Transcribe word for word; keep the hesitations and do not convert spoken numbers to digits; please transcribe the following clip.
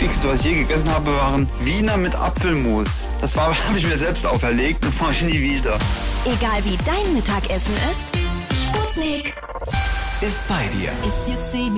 ekligste, was ich je gegessen habe, waren Wiener mit Apfelmus. Das war, habe ich mir selbst auferlegt, das mache ich nie wieder. Egal wie dein Mittagessen ist, Sputnik ist bei dir. If you see